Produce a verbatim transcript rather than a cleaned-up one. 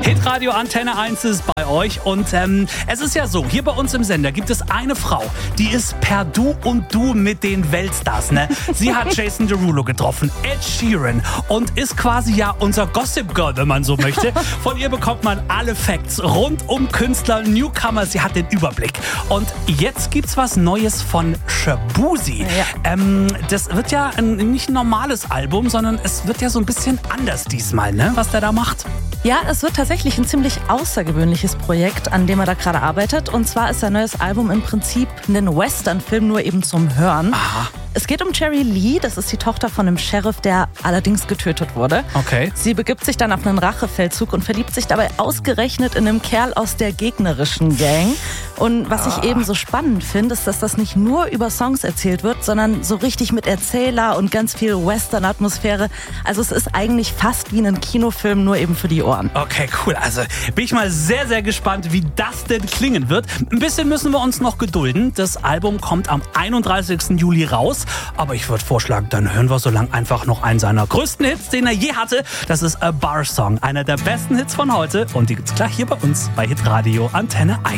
Hitradio Antenne eins ist bei euch und ähm, es ist ja so, hier bei uns im Sender gibt es eine Frau, die ist per Du und Du mit den Weltstars, ne? Sie hat Jason Derulo getroffen, Ed Sheeran und ist quasi ja unser Gossip Girl, wenn man so möchte. Von ihr bekommt man alle Facts rund um Künstler, Newcomer, sie hat den Überblick. Und jetzt gibt's was Neues von Shaboozey. Ja. Ähm, das wird ja ein, nicht ein normales Album, sondern es wird ja so ein bisschen anders diesmal, ne? Was der da macht. Ja, es wird tatsächlich ein ziemlich außergewöhnliches Projekt, an dem er da gerade arbeitet. Und zwar ist sein neues Album im Prinzip ein Western-Film, nur eben zum Hören. Aha. Es geht um Cherry Lee, das ist die Tochter von einem Sheriff, der allerdings getötet wurde. Okay. Sie begibt sich dann auf einen Rachefeldzug und verliebt sich dabei ausgerechnet in einen Kerl aus der gegnerischen Gang. Und was ich eben so spannend finde, ist, dass das nicht nur über Songs erzählt wird, sondern so richtig mit Erzähler und ganz viel Western-Atmosphäre. Also es ist eigentlich fast wie ein Kinofilm, nur eben für die Ohren. Okay, cool. Also bin ich mal sehr, sehr gespannt, wie das denn klingen wird. Ein bisschen müssen wir uns noch gedulden. Das Album kommt am einunddreißigsten Juli raus. Aber ich würde vorschlagen, dann hören wir so lang einfach noch einen seiner größten Hits, den er je hatte. Das ist A Bar Song, einer der besten Hits von heute. Und die gibt's gleich hier bei uns bei Hitradio Antenne eins.